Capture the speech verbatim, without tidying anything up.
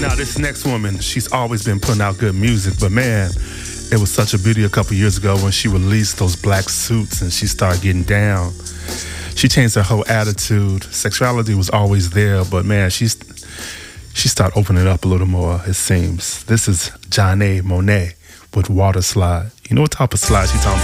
Now, this next woman, she's always been putting out good music, but man, it was such a beauty a couple years ago when she released those black suits and she started getting down. She changed her whole attitude. Sexuality was always there, but man, she's she started opening up a little more, it seems. This is Janelle Monáe with Water Slide. You know what type of slide she's talking about?